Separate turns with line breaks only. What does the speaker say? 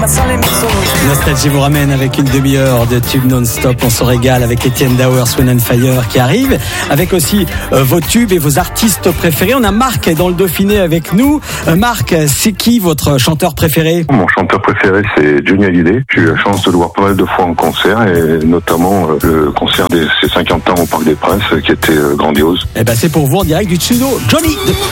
Nostalgie vous ramène avec une demi-heure de tubes non-stop. On se régale avec Étienne Daouer, Swan and Fire qui arrive, avec aussi vos tubes et vos artistes préférés. On a Marc dans le Dauphiné avec nous. Marc, c'est qui votre chanteur préféré?
Mon chanteur préféré, c'est Johnny Hallyday. J'ai eu la chance de le voir pas mal de fois en concert, et notamment le concert de ses 50 ans au Parc des Princes qui était grandiose.
Eh ben c'est pour vous en direct du studio Johnny.